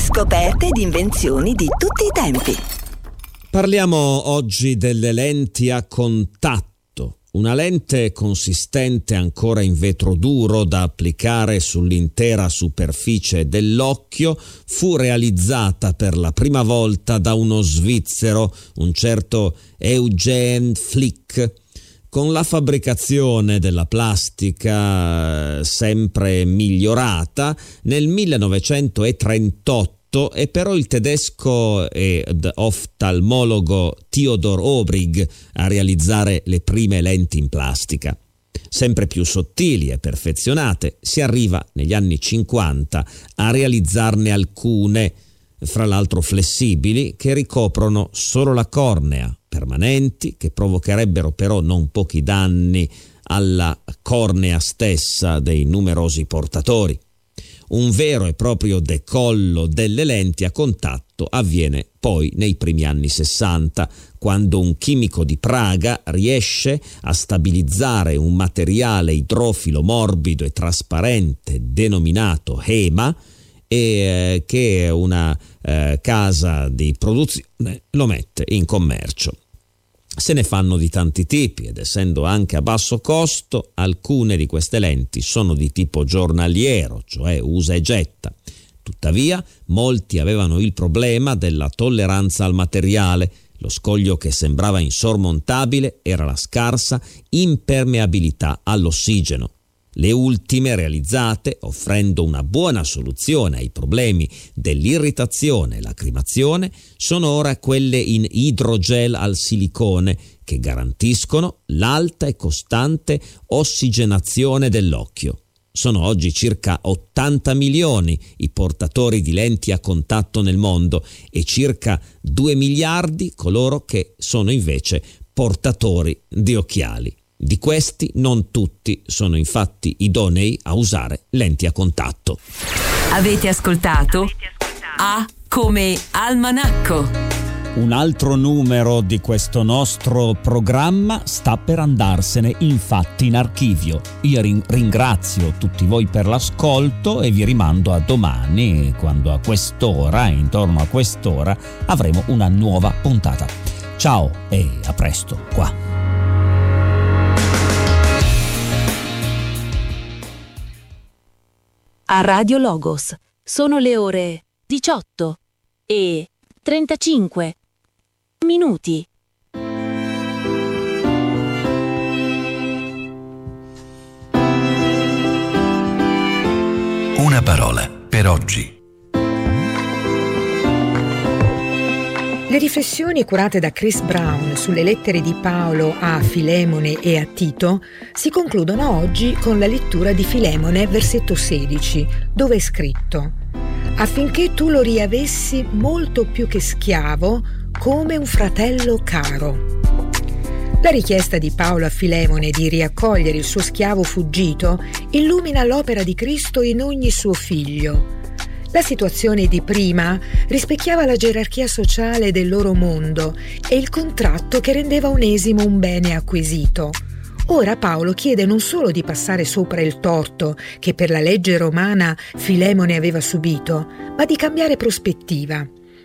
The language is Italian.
Scoperte ed invenzioni di tutti i tempi. Parliamo oggi delle lenti a contatto. Una lente consistente ancora in vetro duro da applicare sull'intera superficie dell'occhio fu realizzata per la prima volta da uno svizzero, un certo Eugen Flick. Con la fabbricazione della plastica sempre migliorata, nel 1938 è però il tedesco ed oftalmologo Theodor Obrig a realizzare le prime lenti in plastica. Sempre più sottili e perfezionate, si arriva negli anni 50 a realizzarne alcune, fra l'altro flessibili, che ricoprono solo la cornea, permanenti, che provocherebbero però non pochi danni alla cornea stessa dei numerosi portatori. Un vero e proprio decollo delle lenti a contatto avviene poi nei primi anni 60, quando un chimico di Praga riesce a stabilizzare un materiale idrofilo morbido e trasparente denominato HEMA e che una casa di produzione lo mette in commercio. Se ne fanno di tanti tipi ed essendo anche a basso costo, alcune di queste lenti sono di tipo giornaliero, cioè usa e getta. Tuttavia, molti avevano il problema della tolleranza al materiale. Lo scoglio che sembrava insormontabile era la scarsa impermeabilità all'ossigeno. Le ultime realizzate, offrendo una buona soluzione ai problemi dell'irritazione e lacrimazione, sono ora quelle in idrogel al silicone che garantiscono l'alta e costante ossigenazione dell'occhio. Sono oggi circa 80 milioni i portatori di lenti a contatto nel mondo e circa 2 miliardi coloro che sono invece portatori di occhiali. Di questi non tutti sono infatti idonei a usare lenti a contatto. Avete ascoltato? A come Almanacco. Un altro numero di questo nostro programma sta per andarsene infatti in archivio. Io ringrazio tutti voi per l'ascolto e vi rimando a domani, quando a quest'ora, intorno a quest'ora, avremo una nuova puntata. Ciao e a presto qua. A Radio Logos sono le ore 18 e 35 minuti. Una parola per oggi. Le riflessioni curate da Chris Brown sulle lettere di Paolo a Filemone e a Tito si concludono oggi con la lettura di Filemone, versetto 16, dove è scritto: affinché tu lo riavessi molto più che schiavo, come un fratello caro. La richiesta di Paolo a Filemone di riaccogliere il suo schiavo fuggito illumina l'opera di Cristo in ogni suo figlio. La situazione di prima rispecchiava la gerarchia sociale del loro mondo e il contratto che rendeva Onesimo un bene acquisito. Ora Paolo chiede non solo di passare sopra il torto che per la legge romana Filemone aveva subito, ma di cambiare prospettiva.